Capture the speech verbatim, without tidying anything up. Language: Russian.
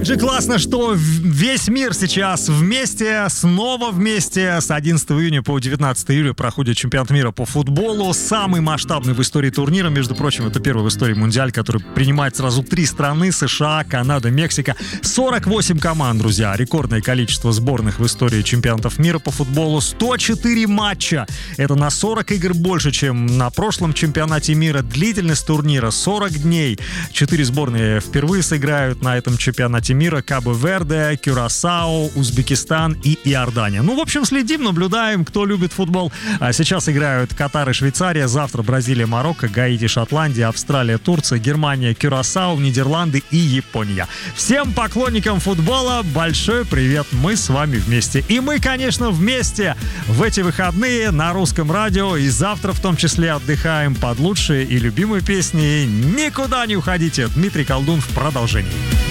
Же классно, что весь мир сейчас вместе, снова вместе. С одиннадцатого июня по девятнадцатое июля проходит чемпионат мира по футболу. Самый масштабный в истории турнира. Между прочим, это первый в истории мундиаль, который принимает сразу три страны: США, Канада, Мексика. сорок восемь команд, друзья. Рекордное количество сборных в истории чемпионатов мира по футболу. сто четыре матча. Это на сорок игр больше, чем на прошлом чемпионате мира. Длительность турнира сорок дней. Четыре сборные впервые сыграют на этом чемпионате мира: Кабо-Верде, Кюрасао, Узбекистан и Иордания. Ну, в общем, следим, наблюдаем, кто любит футбол. А сейчас играют Катар и Швейцария, завтра Бразилия, Марокко, Гаити, Шотландия, Австралия, Турция, Германия, Кюрасао, Нидерланды и Япония. Всем поклонникам футбола большой привет, мы с вами вместе. И мы, конечно, вместе в эти выходные на Русском радио, и завтра в том числе отдыхаем под лучшие и любимые песни. Никуда не уходите, Дмитрий Колдун в продолжении.